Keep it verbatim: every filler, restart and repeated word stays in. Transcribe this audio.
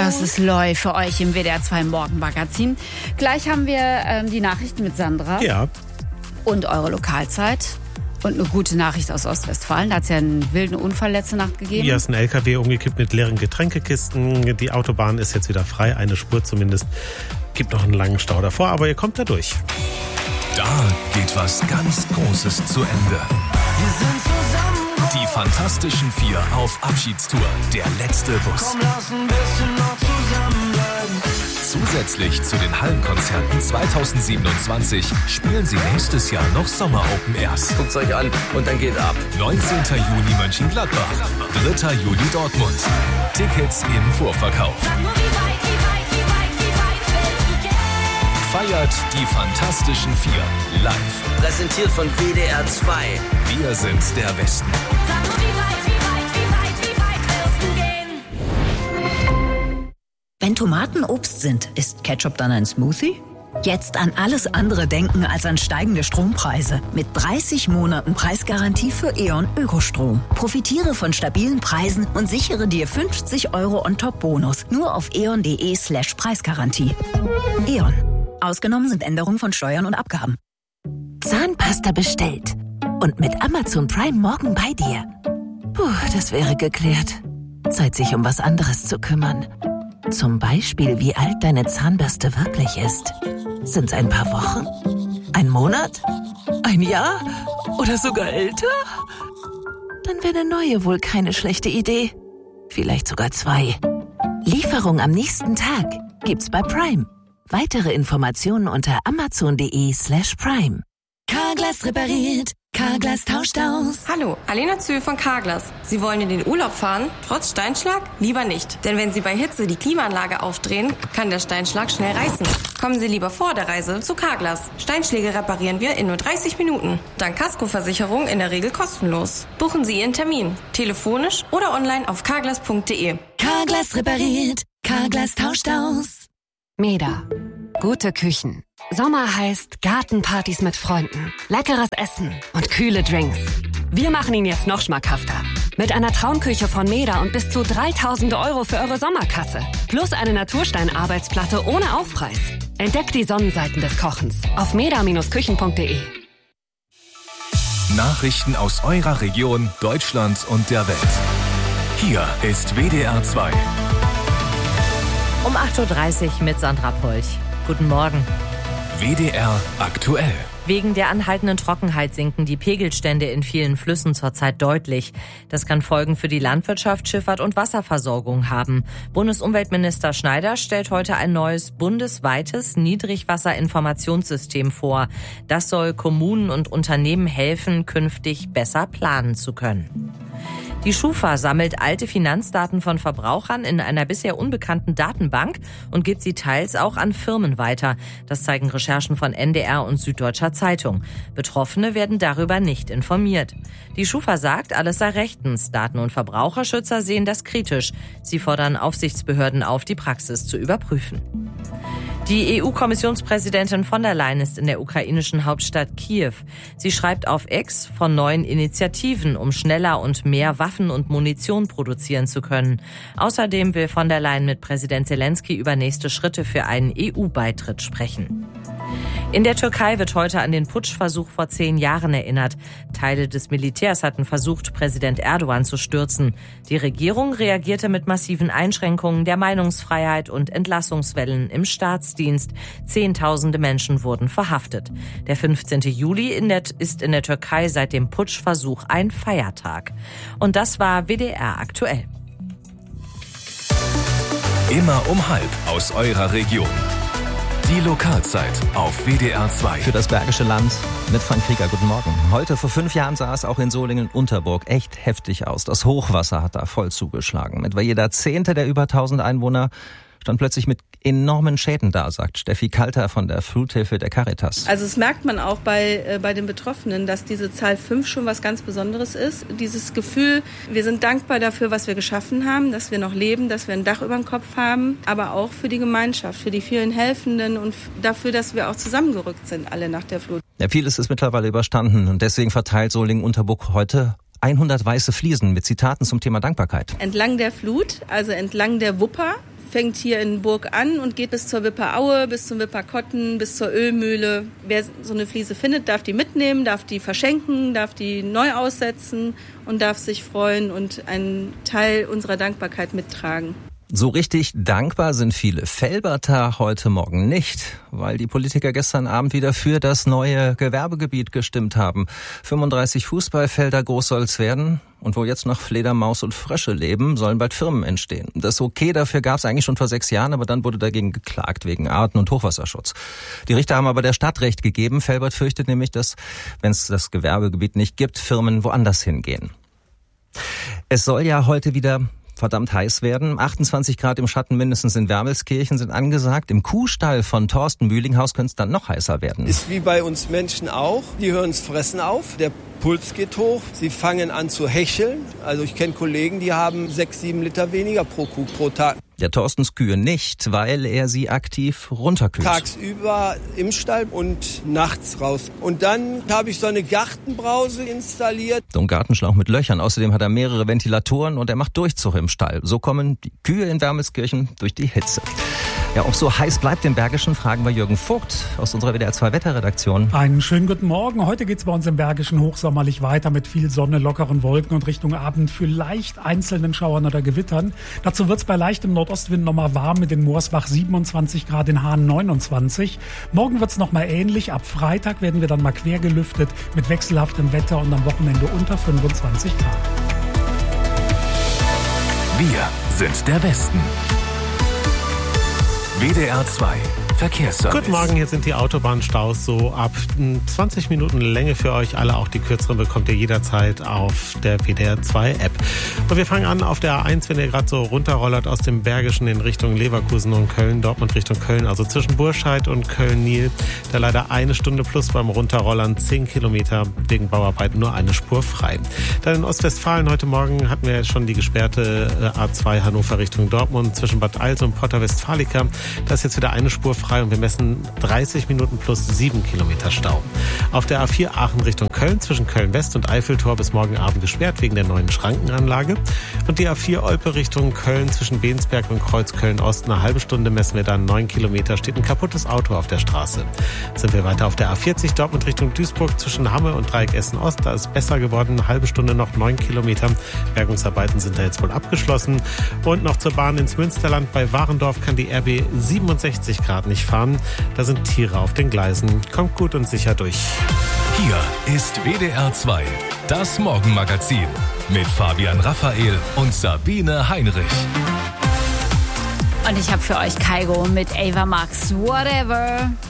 Das ist Loi für euch im W D R zwei Morgenmagazin. Gleich haben wir ähm, die Nachrichten mit Sandra. Ja. Und eure Lokalzeit. Und eine gute Nachricht aus Ostwestfalen. Da hat es ja einen wilden Unfall letzte Nacht gegeben. Hier ist ein L K W umgekippt mit leeren Getränkekisten. Die Autobahn ist jetzt wieder frei, eine Spur zumindest. Gibt noch einen langen Stau davor, aber ihr kommt da durch. Da geht was ganz Großes zu Ende. Wir sind zusammen. Die Fantastischen Vier auf Abschiedstour. Der letzte Bus. Komm, lass ein bisschen noch zusammenbleiben. Zusätzlich zu den Hallenkonzerten zweitausendsiebenundzwanzig spielen sie nächstes Jahr noch Sommer-Open Airs. Guckt's euch an und dann geht ab. neunzehnten Juni Mönchengladbach, dritten Juli Dortmund. Tickets im Vorverkauf. Feiert die Fantastischen Vier live. Präsentiert von W D R zwei. Wir sind der Westen. Wenn Tomaten Obst sind, ist Ketchup dann ein Smoothie? Jetzt an alles andere denken als an steigende Strompreise. Mit dreißig Monaten Preisgarantie für E.ON Ökostrom. Profitiere von stabilen Preisen und sichere dir fünfzig Euro On-Top-Bonus. Nur auf eon.de slash Preisgarantie. E.ON. Ausgenommen sind Änderungen von Steuern und Abgaben. Zahnpasta bestellt. Und mit Amazon Prime morgen bei dir. Puh, das wäre geklärt. Zeit, sich um was anderes zu kümmern. Zum Beispiel, wie alt deine Zahnbürste wirklich ist. Sind's ein paar Wochen? Ein Monat? Ein Jahr? Oder sogar älter? Dann wäre eine neue wohl keine schlechte Idee. Vielleicht sogar zwei. Lieferung am nächsten Tag gibt's bei Prime. Weitere Informationen unter amazon.de slash prime. Carglass repariert. Carglass tauscht aus. Hallo, Alena Zöhl von Carglass. Sie wollen in den Urlaub fahren, trotz Steinschlag? Lieber nicht. Denn wenn Sie bei Hitze die Klimaanlage aufdrehen, kann der Steinschlag schnell reißen. Kommen Sie lieber vor der Reise zu Carglass. Steinschläge reparieren wir in nur dreißig Minuten. Dank Kaskoversicherung in der Regel kostenlos. Buchen Sie Ihren Termin. Telefonisch oder online auf carglass punkt de. Carglass repariert. Carglass tauscht aus. Meda. Gute Küchen. Sommer heißt Gartenpartys mit Freunden, leckeres Essen und kühle Drinks. Wir machen ihn jetzt noch schmackhafter. Mit einer Traumküche von Meda und bis zu dreitausend Euro für eure Sommerkasse. Plus eine Naturstein-Arbeitsplatte ohne Aufpreis. Entdeckt die Sonnenseiten des Kochens auf meda Bindestrich küchen punkt de. Nachrichten aus eurer Region, Deutschland und der Welt. Hier ist W D R zwei. Um acht Uhr dreißig mit Sandra Polch. Guten Morgen. W D R aktuell. Wegen der anhaltenden Trockenheit sinken die Pegelstände in vielen Flüssen zurzeit deutlich. Das kann Folgen für die Landwirtschaft, Schifffahrt und Wasserversorgung haben. Bundesumweltminister Schneider stellt heute ein neues bundesweites Niedrigwasserinformationssystem vor. Das soll Kommunen und Unternehmen helfen, künftig besser planen zu können. Die Schufa sammelt alte Finanzdaten von Verbrauchern in einer bisher unbekannten Datenbank und gibt sie teils auch an Firmen weiter. Das zeigen Recherchen von N D R und Süddeutscher Zeitung. Betroffene werden darüber nicht informiert. Die Schufa sagt, alles sei rechtens. Daten- und Verbraucherschützer sehen das kritisch. Sie fordern Aufsichtsbehörden auf, die Praxis zu überprüfen. Die E U-Kommissionspräsidentin von der Leyen ist in der ukrainischen Hauptstadt Kiew. Sie schreibt auf X von neuen Initiativen, um schneller und mehr Waffen und Munition produzieren zu können. Außerdem will von der Leyen mit Präsident Zelensky über nächste Schritte für einen E U-Beitritt sprechen. In der Türkei wird heute an den Putschversuch vor zehn Jahren erinnert. Teile des Militärs hatten versucht, Präsident Erdogan zu stürzen. Die Regierung reagierte mit massiven Einschränkungen der Meinungsfreiheit und Entlassungswellen im Staatsdienst. Zehntausende Menschen wurden verhaftet. Der fünfzehnten Juli ist in der Türkei seit dem Putschversuch ein Feiertag. Und das war W D R aktuell. Immer um halb aus eurer Region. Die Lokalzeit auf W D R zwei. Für das Bergische Land mit Frank Krieger. Guten Morgen. Heute vor fünf Jahren sah es auch in Solingen-Unterburg echt heftig aus. Das Hochwasser hat da voll zugeschlagen. Etwa jeder Zehnte der über tausend Einwohner stand plötzlich mit enormen Schäden da, sagt Steffi Kalter von der Fluthilfe der Caritas. Also das merkt man auch bei, äh, bei den Betroffenen, dass diese Zahl fünf schon was ganz Besonderes ist. Dieses Gefühl, wir sind dankbar dafür, was wir geschaffen haben, dass wir noch leben, dass wir ein Dach über dem Kopf haben, aber auch für die Gemeinschaft, für die vielen Helfenden und dafür, dass wir auch zusammengerückt sind, alle nach der Flut. Ja, vieles ist mittlerweile überstanden und deswegen verteilt Solingen-Unterburg heute hundert weiße Fliesen mit Zitaten zum Thema Dankbarkeit. Entlang der Flut, also entlang der Wupper, fängt hier in Burg an und geht bis zur Wipperaue, bis zum Wipperkotten, bis zur Ölmühle. Wer so eine Fliese findet, darf die mitnehmen, darf die verschenken, darf die neu aussetzen und darf sich freuen und einen Teil unserer Dankbarkeit mittragen. So richtig dankbar sind viele Velberter heute Morgen nicht, weil die Politiker gestern Abend wieder für das neue Gewerbegebiet gestimmt haben. fünfunddreißig Fußballfelder groß soll's werden. Und wo jetzt noch Fledermaus und Frösche leben, sollen bald Firmen entstehen. Das Okay dafür gab es eigentlich schon vor sechs Jahren, aber dann wurde dagegen geklagt wegen Arten- und Hochwasserschutz. Die Richter haben aber der Stadt Recht gegeben. Velbert fürchtet nämlich, dass, wenn es das Gewerbegebiet nicht gibt, Firmen woanders hingehen. Es soll ja heute wieder verdammt heiß werden. achtundzwanzig Grad im Schatten mindestens in Wermelskirchen sind angesagt. Im Kuhstall von Thorsten Mühlinghaus könnte es dann noch heißer werden. Ist wie bei uns Menschen auch. Die hören das Fressen auf. Der Puls geht hoch. Sie fangen an zu hecheln. Also ich kenne Kollegen, die haben sechs, sieben Liter weniger pro Kuh pro Tag. Der Thorstens Kühe nicht, weil er sie aktiv runterkühlt. Tagsüber im Stall und nachts raus. Und dann habe ich so eine Gartenbrause installiert. So ein Gartenschlauch mit Löchern. Außerdem hat er mehrere Ventilatoren und er macht Durchzug im Stall. So kommen die Kühe in Wermelskirchen durch die Hitze. Ja, ob so heiß bleibt im Bergischen, fragen wir Jürgen Vogt aus unserer W D R zwei Wetterredaktion. Einen schönen guten Morgen. Heute geht's bei uns im Bergischen hochsommerlich weiter mit viel Sonne, lockeren Wolken und Richtung Abend vielleicht einzelnen Schauern oder Gewittern. Dazu wird's bei leichtem Nordostwind nochmal warm mit in Moorsbach siebenundzwanzig Grad, in Hahn neunundzwanzig. Morgen wird's nochmal ähnlich. Ab Freitag werden wir dann mal quer gelüftet mit wechselhaftem Wetter und am Wochenende unter fünfundzwanzig Grad. Wir sind der Westen. W D R zwei Verkehrsservice. Guten Morgen, hier sind die Autobahnstaus so ab zwanzig Minuten Länge für euch alle. Auch die kürzeren bekommt ihr jederzeit auf der W D R zwei App. Und wir fangen an auf der A eins, wenn ihr gerade so runterrollert aus dem Bergischen in Richtung Leverkusen und Köln, Dortmund Richtung Köln, also zwischen Burscheid und Köln-Nil. Da leider eine Stunde plus beim Runterrollern, zehn Kilometer wegen Bauarbeiten, nur eine Spur frei. Dann in Ostwestfalen heute Morgen hatten wir jetzt schon die gesperrte A zwei Hannover Richtung Dortmund zwischen Bad Eils und Porta Westfalica. Da ist jetzt wieder eine Spur frei und wir messen dreißig Minuten plus sieben Kilometer Stau. Auf der A vier Aachen Richtung Köln zwischen Köln-West und Eiffeltor bis morgen Abend gesperrt wegen der neuen Schrankenanlage. Und die A vier Olpe Richtung Köln zwischen Bensberg und Kreuzköln-Ost. Eine halbe Stunde messen wir dann neun Kilometer, steht ein kaputtes Auto auf der Straße. Sind wir weiter auf der A vierzig Dortmund Richtung Duisburg zwischen Hamme und Dreieck Essen-Ost. Da ist besser geworden, eine halbe Stunde noch neun Kilometer. Bergungsarbeiten sind da jetzt wohl abgeschlossen. Und noch zur Bahn ins Münsterland. Bei Warendorf kann die R B siebenundsechzig Grad nicht fahren. Da sind Tiere auf den Gleisen. Kommt gut und sicher durch. Hier ist W D R zwei, das Morgenmagazin mit Fabian Raphael und Sabine Heinrich. Und ich habe für euch Kaigo mit Ava Max. Whatever.